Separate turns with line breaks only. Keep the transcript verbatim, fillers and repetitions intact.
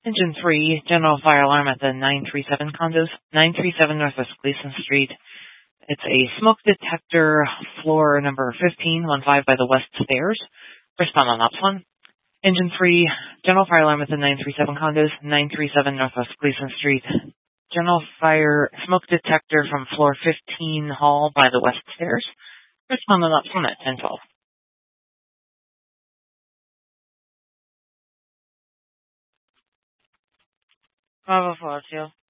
Engine three, general fire alarm at the nine three seven condos, nine three seven Northwest Gleason Street. It's a smoke detector, floor number fifteen, one five by the west stairs. Respond on ops one. Engine three, general fire alarm at the nine three seven condos, nine three seven Northwest Gleason Street. General fire smoke detector from floor fifteen hall by the west stairs. Respond on ops one at ten twelve. Bravo four two.